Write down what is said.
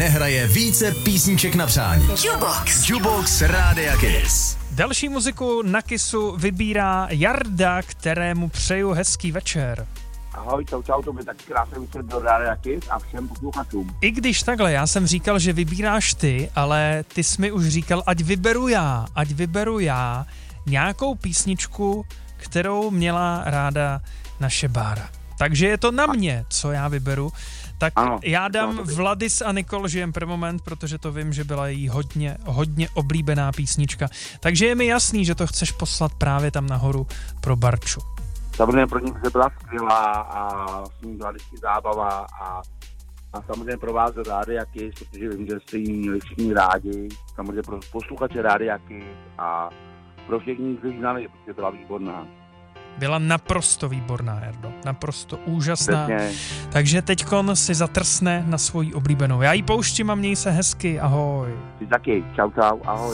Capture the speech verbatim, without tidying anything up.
nehraje více písniček na přání. Jukebox. Jukebox Rádia Kiss. Další muziku na Kissu vybírá Jarda, kterému přeju hezký večer. Ahoj, čau, čau, to by taky krásný večer do Rádia Kiss a všem posluchačům. I když takhle, já jsem říkal, že vybíráš ty, ale ty jsi mi už říkal, ať vyberu já, ať vyberu já nějakou písničku, kterou měla ráda naše Bára. Takže je to na mě, co já vyberu. Tak ano, já dám Vladis a Nikol žijem per moment, protože to vím, že byla jí hodně, hodně oblíbená písnička. Takže je mi jasný, že to chceš poslat právě tam nahoru pro Barču. Samozřejmě pro ní se byla skvělá a s ní byla vždycky zábava a, a samozřejmě pro vás Rádia Kiss, protože vím, že jste jí měli všichni rádi, samozřejmě pro posluchače Rádia Kiss a pro všechny, kteří znali, protože byla výborná. Byla naprosto výborná, Jardo. Naprosto úžasná. Přesně. Takže teďkon si zatrsne na svoji oblíbenou. Já ji pouštím a měj se hezky. Ahoj. Ty taky. Čau, čau. Ahoj.